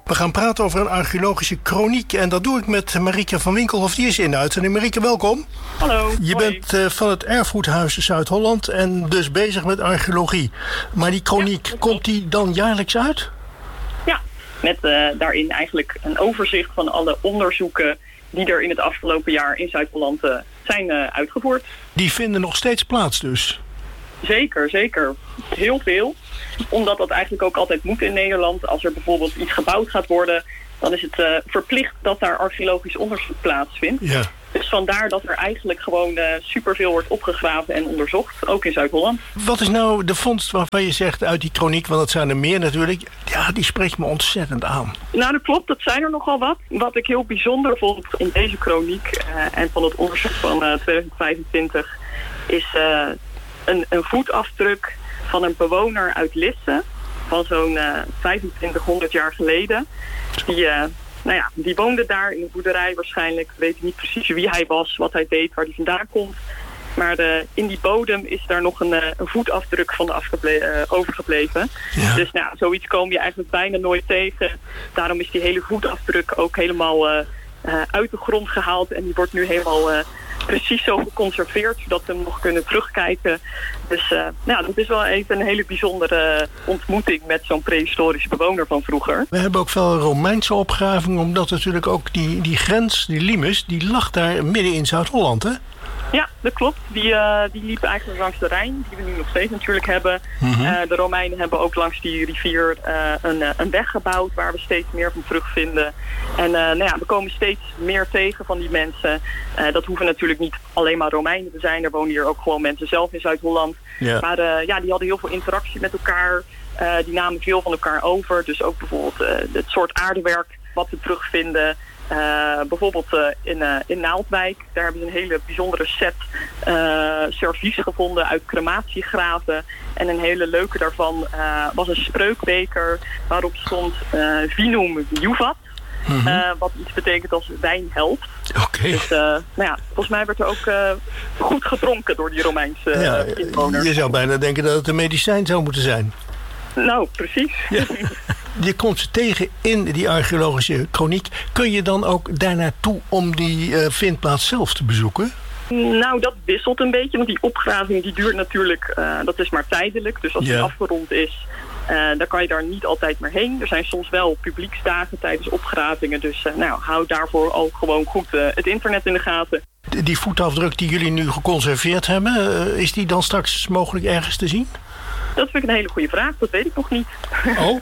We gaan praten over een archeologische kroniek. En dat doe ik met Marieke van Winkelhof. Die is in de uitzending. Marieke, welkom. Hallo. Je bent van het Erfgoedhuis Zuid-Holland en dus bezig met archeologie. Maar die kroniek, komt die dan jaarlijks uit? Ja, met daarin eigenlijk een overzicht van alle onderzoeken die er in het afgelopen jaar in Zuid-Holland zijn uitgevoerd. Die vinden nog steeds plaats dus? Zeker, zeker. Heel veel. Omdat dat eigenlijk ook altijd moet in Nederland. Als er bijvoorbeeld iets gebouwd gaat worden, dan is het verplicht dat daar archeologisch onderzoek plaatsvindt. Ja. Dus vandaar dat er eigenlijk gewoon superveel wordt opgegraven en onderzocht, ook in Zuid-Holland. Wat is nou de vondst waarvan je zegt uit die kroniek, want dat zijn er meer natuurlijk, ja, die spreekt me ontzettend aan. Nou, dat klopt, dat zijn er nogal wat. Wat ik heel bijzonder vond in deze kroniek en van het onderzoek van 2025 is een voetafdruk van een bewoner uit Lisse van zo'n 2500 jaar geleden. Die woonde daar in een boerderij waarschijnlijk. We weten niet precies wie hij was, wat hij deed, waar hij vandaan komt. Maar in die bodem is daar nog een voetafdruk van overgebleven. Ja. Dus zoiets kom je eigenlijk bijna nooit tegen. Daarom is die hele voetafdruk ook helemaal uit de grond gehaald. En die wordt nu helemaal precies zo geconserveerd, zodat we hem nog kunnen terugkijken. Dus dat is wel even een hele bijzondere ontmoeting met zo'n prehistorische bewoner van vroeger. We hebben ook veel Romeinse opgravingen, omdat natuurlijk ook die grens, die limes, die lag daar midden in Zuid-Holland, hè? Ja, dat klopt. Die liep eigenlijk langs de Rijn, die we nu nog steeds natuurlijk hebben. De Romeinen hebben ook langs die rivier een weg gebouwd waar we steeds meer van terugvinden. En we komen steeds meer tegen van die mensen. Dat hoeven natuurlijk niet alleen maar Romeinen te zijn. Er wonen hier ook gewoon mensen zelf in Zuid-Holland. Ja. Maar die hadden heel veel interactie met elkaar. Die namen veel van elkaar over. Dus ook bijvoorbeeld het soort aardewerk wat we terugvinden. Bijvoorbeeld in Naaldwijk, daar hebben ze een hele bijzondere set servies gevonden uit crematiegraven. En een hele leuke daarvan was een spreukbeker waarop stond vinum juvat. Wat iets betekent als wijn helpt. Okay. Dus volgens mij werd er ook goed gedronken door die Romeinse inwoners. Je zou bijna denken dat het een medicijn zou moeten zijn. Nou, precies. Ja. Je komt ze tegen in die archeologische kroniek. Kun je dan ook daar naartoe om die vindplaats zelf te bezoeken? Nou, dat wisselt een beetje, want die opgraving die duurt natuurlijk, dat is maar tijdelijk. Dus als die afgerond is, dan kan je daar niet altijd meer heen. Er zijn soms wel publieksdagen tijdens opgravingen, dus hou daarvoor al gewoon goed het internet in de gaten. Die voetafdruk die jullie nu geconserveerd hebben, is die dan straks mogelijk ergens te zien? Dat vind ik een hele goede vraag. Dat weet ik nog niet. Oh?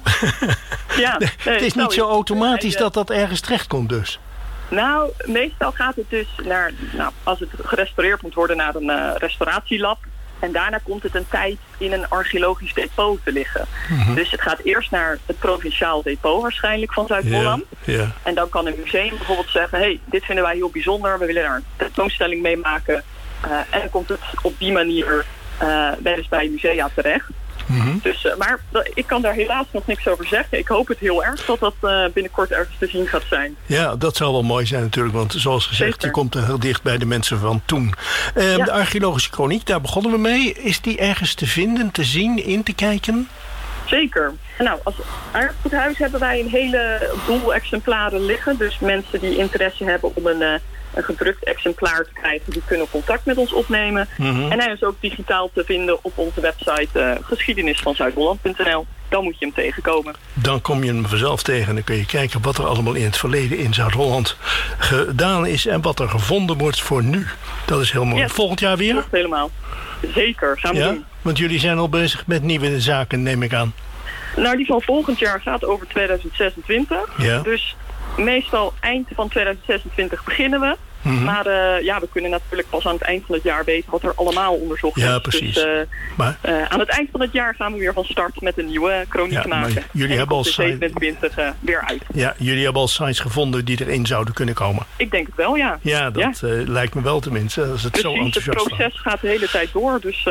Ja. Het is niet zo automatisch dat ergens terechtkomt dus? Nou, meestal gaat het dus naar, als het gerestaureerd moet worden, naar een restauratielab. En daarna komt het een tijd in een archeologisch depot te liggen. Dus het gaat eerst naar het provinciaal depot waarschijnlijk van Zuid-Holland. Ja. En dan kan een museum bijvoorbeeld zeggen, hey, dit vinden wij heel bijzonder. We willen daar een tentoonstelling mee maken. En dan komt het op die manier wel eens bij musea terecht. Dus, maar ik kan daar helaas nog niks over zeggen. Ik hoop het heel erg dat dat binnenkort ergens te zien gaat zijn. Ja, dat zou wel mooi zijn natuurlijk. Want zoals gezegd, Zeker. je komt er heel dicht bij de mensen van toen. De archeologische kroniek, daar begonnen we mee. Is die ergens te vinden, te zien, in te kijken? Zeker. Nou, als Erfgoedhuis hebben wij een heleboel exemplaren liggen. Dus mensen die interesse hebben om een gedrukt exemplaar te krijgen, die kunnen contact met ons opnemen. En hij is ook digitaal te vinden op onze website geschiedenisvanzuidholland.nl. Dan moet je hem tegenkomen. Dan kom je hem vanzelf tegen en dan kun je kijken wat er allemaal in het verleden in Zuid-Holland gedaan is en wat er gevonden wordt voor nu. Dat is heel mooi. Yes. Volgend jaar weer? Dat helemaal. Zeker, gaan we doen. Want jullie zijn al bezig met nieuwe zaken, neem ik aan. Nou, die van volgend jaar gaat over 2026. Ja. Dus meestal eind van 2026 beginnen we. Maar we kunnen natuurlijk pas aan het eind van het jaar weten wat er allemaal onderzocht is. Ja, precies. Dus aan het eind van het jaar gaan we weer van start met een nieuwe kroniek maken. Jullie hebben al 27 weer uit. Ja, jullie hebben al sites gevonden die erin zouden kunnen komen. Ik denk het wel, ja. Ja, dat lijkt me wel tenminste. Als het precies, zo enthousiast het proces gaat de hele tijd door, dus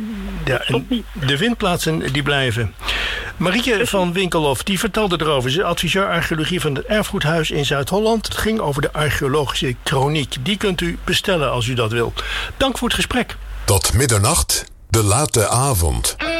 stopt niet. De vindplaatsen die blijven. Marieke van Winkelhof, die vertelde erover. Ze is adviseur archeologie van het Erfgoedhuis in Zuid-Holland. Het ging over de archeologische kroniek. Die kunt u bestellen als u dat wilt. Dank voor het gesprek. Tot middernacht, de late avond.